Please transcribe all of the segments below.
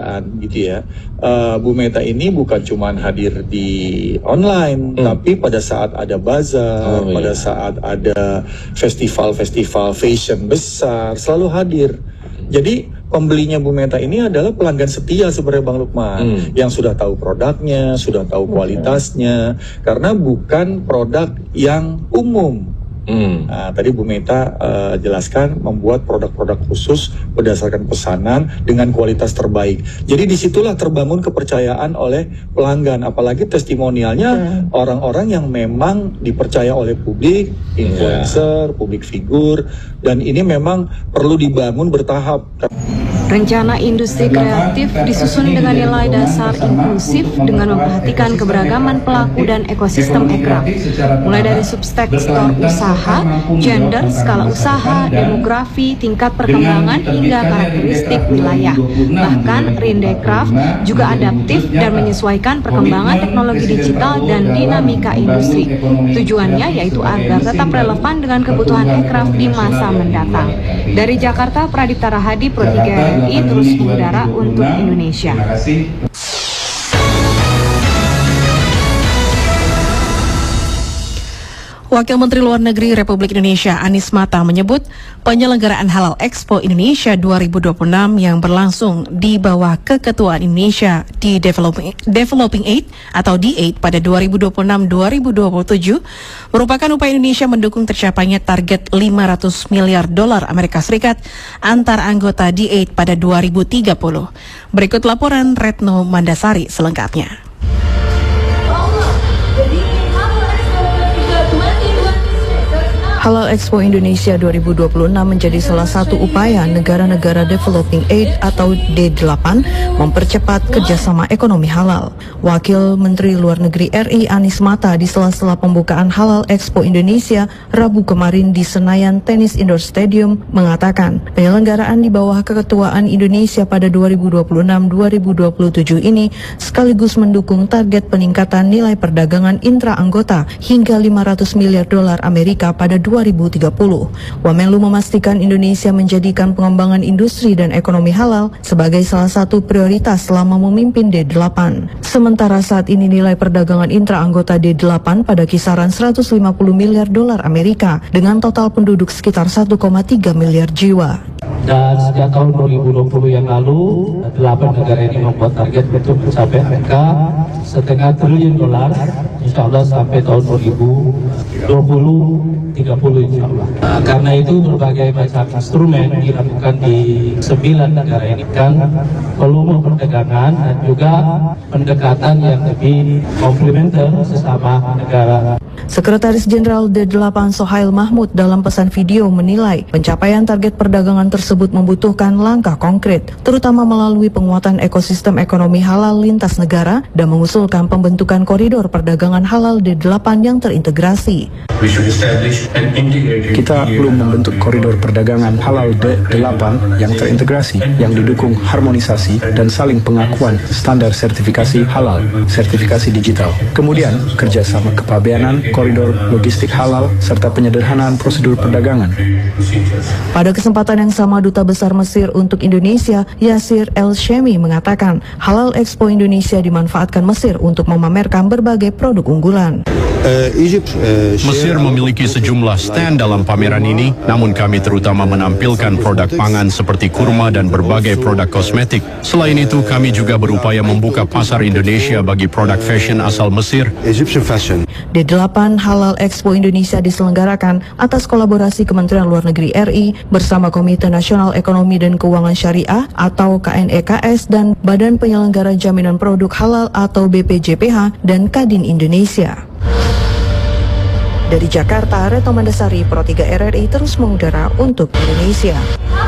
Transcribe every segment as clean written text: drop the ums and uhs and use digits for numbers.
perusahaan gitu ya. Bu Meta ini bukan cuma hadir di online, tapi pada saat ada bazar, pada saat ada festival-festival fashion besar, selalu hadir. Jadi pembelinya Bu Meta ini adalah pelanggan setia sebenarnya Bang Lukman, yang sudah tahu produknya, sudah tahu kualitasnya, karena bukan produk yang umum. Nah, tadi Bu Meta jelaskan membuat produk-produk khusus berdasarkan pesanan dengan kualitas terbaik. Jadi disitulah terbangun kepercayaan oleh pelanggan, apalagi testimonialnya orang-orang yang memang dipercaya oleh publik, influencer, publik figur, dan ini memang perlu dibangun bertahap. Rencana industri kreatif disusun dengan nilai dasar inklusif dengan memperhatikan keberagaman pelaku dan ekosistem ekraf, mulai dari subsektor usaha, gender, skala usaha, demografi, tingkat perkembangan, hingga karakteristik wilayah. Bahkan Rindekraf juga adaptif dan menyesuaikan perkembangan teknologi digital dan dinamika industri. Tujuannya yaitu agar tetap relevan dengan kebutuhan ekraf di masa mendatang. Dari Jakarta, Pradipta Rahadi, Pro 3 RRI terus mengudara untuk Indonesia. Wakil Menteri Luar Negeri Republik Indonesia Anies Mata menyebut penyelenggaraan Halal Expo Indonesia 2026 yang berlangsung di bawah keketuaan Indonesia di Developing Aid atau D8 pada 2026-2027 merupakan upaya Indonesia mendukung tercapainya target 500 miliar dolar Amerika Serikat antar anggota D8 pada 2030. Berikut laporan Retno Mandasari selengkapnya. Halal Expo Indonesia 2026 menjadi salah satu upaya negara-negara Developing Aid atau D8 mempercepat kerjasama ekonomi halal. Wakil Menteri Luar Negeri RI Anies Mata di sela-sela pembukaan Halal Expo Indonesia Rabu kemarin di Senayan Tennis Indoor Stadium mengatakan penyelenggaraan di bawah keketuaan Indonesia pada 2026-2027 ini sekaligus mendukung target peningkatan nilai perdagangan intra-anggota hingga 500 miliar dolar Amerika pada 2030. Wamenlu memastikan Indonesia menjadikan pengembangan industri dan ekonomi halal sebagai salah satu prioritas selama memimpin D8. Sementara saat ini nilai perdagangan intra-anggota D8 pada kisaran 150 miliar dolar Amerika dengan total penduduk sekitar 1,3 miliar jiwa. Dan sejak tahun 2020 yang lalu, 8 negara ini membuat target untuk mencapai angka $0,5 triliun, insya Allah sampai tahun 2030 insya Allah. Karena itu berbagai macam instrumen dilakukan di 9 negara ini, kan volume perdagangan dan juga pendekatan yang lebih komplementer sesama negara. Sekretaris Jenderal D8 Sohail Mahmud dalam pesan video menilai pencapaian target perdagangan tersebut membutuhkan langkah konkret, terutama melalui penguatan ekosistem ekonomi halal lintas negara dan mengusulkan pembentukan koridor perdagangan halal D8 yang terintegrasi. Kita belum membentuk koridor perdagangan halal D8 yang terintegrasi, yang didukung harmonisasi dan saling pengakuan standar sertifikasi halal, sertifikasi digital. Kemudian, kerjasama kepabeanan, koridor logistik halal, serta penyederhanaan prosedur perdagangan. Pada kesempatan yang sama, Duta Besar Mesir untuk Indonesia, Yasir El-Shemi, mengatakan Halal Expo Indonesia dimanfaatkan Mesir untuk memamerkan berbagai produk unggulan. Mesir memiliki sejumlah stand dalam pameran ini, namun kami terutama menampilkan produk pangan seperti kurma dan berbagai produk kosmetik. Selain itu, kami juga berupaya membuka pasar Indonesia bagi produk fashion asal Mesir. D8 Halal Expo Indonesia diselenggarakan atas kolaborasi Kementerian Luar Negeri RI bersama Komite Nasional Ekonomi dan Keuangan Syariah atau KNEKS dan Badan Penyelenggara Jaminan Produk Halal atau BPJPH dan Kadin Indonesia. Dari Jakarta, Retno Mandasari, Pro 3 RRI terus mengudara untuk Indonesia.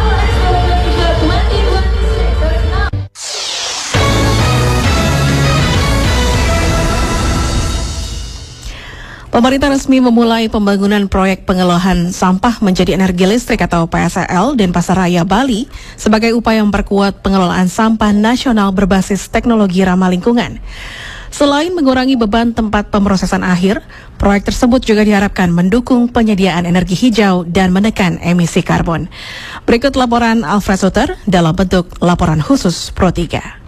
Pemerintah resmi memulai pembangunan proyek pengolahan sampah menjadi energi listrik atau PSEL Denpasar Raya, Bali sebagai upaya memperkuat pengelolaan sampah nasional berbasis teknologi ramah lingkungan. Selain mengurangi beban tempat pemrosesan akhir, proyek tersebut juga diharapkan mendukung penyediaan energi hijau dan menekan emisi karbon. Berikut laporan Alfred Suter dalam bentuk laporan khusus Pro 3.